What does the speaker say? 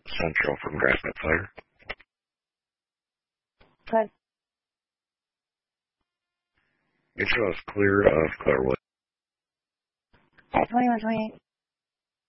Central from Grassnet Fire. Good. It shows clear of Clairwood. At 2128.